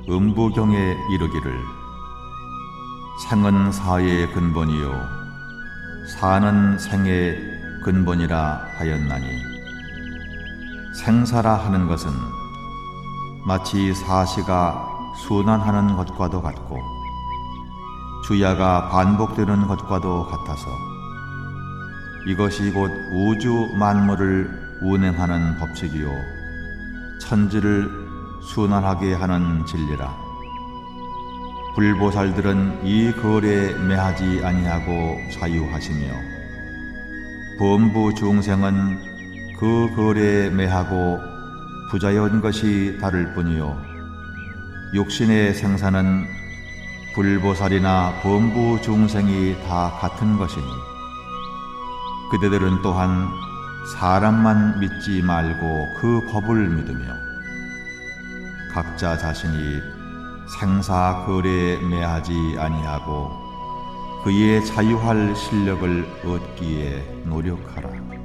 음부경에 이르기를 생은 사의 근본이요 사는 생의 근본이라 하였나니 생사라 하는 것은 마치 사시가 순환하는 것과도 같고 주야가 반복되는 것과도 같아서 이것이 곧 우주 만물을 운행하는 법칙이요 천지를 순환하게 하는 진리라. 불보살들은 이 거래에 매하지 아니하고 자유하시며 범부 중생은 그 거래에 매하고 부자연 것이 다를 뿐이요 육신의 생사는 불보살이나 범부 중생이 다 같은 것이니 그대들은 또한 사람만 믿지 말고 그 법을 믿으며 각자 자신이 생사 거래에 매하지 아니하고 그의 자유할 실력을 얻기에 노력하라.